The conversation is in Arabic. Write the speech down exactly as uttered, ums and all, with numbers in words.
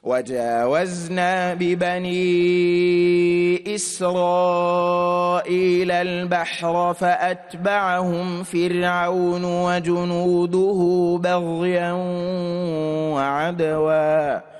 وجاوزنا ببني إسرائيل البحر فأتبعهم فرعون وجنوده بغيا وعدوا